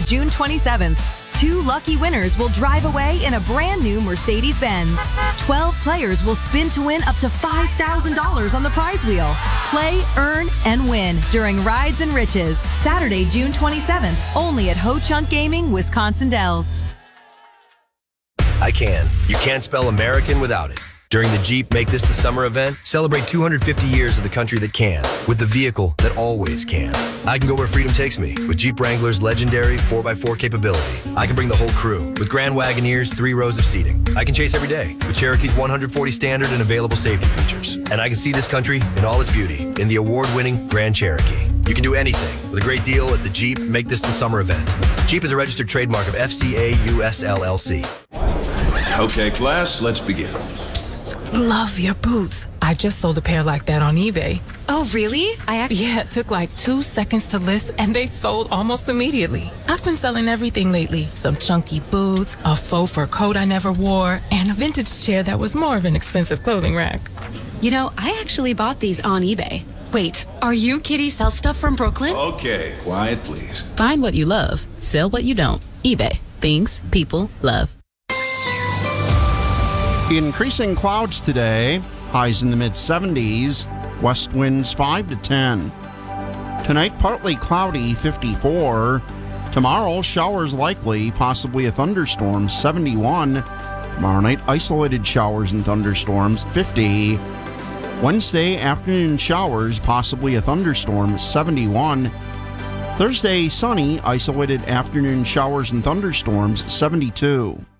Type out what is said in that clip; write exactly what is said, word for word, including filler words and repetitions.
June twenty-seventh. Two lucky winners will drive away in a brand new Mercedes-Benz. twelve players will spin to win up to five thousand dollars on the prize wheel. Play, earn, and win during Rides and Riches, Saturday, June twenty-seventh, only at Ho Chunk Gaming, Wisconsin Dells. I can. You can't spell American without it. During the Jeep Make This the Summer event, celebrate two hundred fifty years of the country that can, with the vehicle that always can. I can go where freedom takes me, with Jeep Wrangler's legendary four by four capability. I can bring the whole crew, with Grand Wagoneer's three rows of seating. I can chase every day, with Cherokee's one hundred forty standard and available safety features. And I can see this country in all its beauty, in the award-winning Grand Cherokee. You can do anything with a great deal at the Jeep Make This the Summer event. Jeep is a registered trademark of F C A U S L L C. Okay, class, let's begin. Psst, love your boots. I just sold a pair like that on eBay. Oh, really? I actually... Yeah, it took like two seconds to list, and they sold almost immediately. I've been selling everything lately. Some chunky boots, a faux fur coat I never wore, and a vintage chair that was more of an expensive clothing rack. You know, I actually bought these on eBay. Wait, are you Kitty Sell Stuff from Brooklyn? Okay, quiet, please. Find what you love. Sell what you don't. eBay. Things people love. Increasing clouds today, highs in the mid seventies, west winds five to ten. Tonight, partly cloudy, fifty-four. Tomorrow, showers likely, possibly a thunderstorm, seventy-one. Tomorrow night, isolated showers and thunderstorms, fifty. Wednesday, afternoon showers, possibly a thunderstorm, seventy-one. Thursday, sunny, isolated afternoon showers and thunderstorms, seventy-two.